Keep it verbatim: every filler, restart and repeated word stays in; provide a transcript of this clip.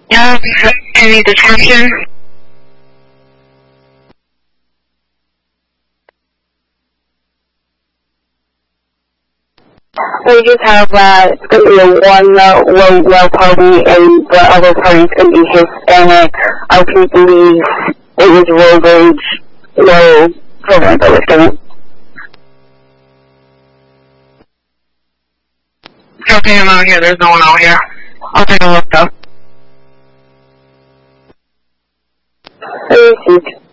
Um, any description? We just have that it's going to be a one uh, low low party, and the other party's going to be Hispanic. Our people believe it was road rage, no program that was given. Okay, I'm out here. There's no one out here. I'll take a look though. Let me see.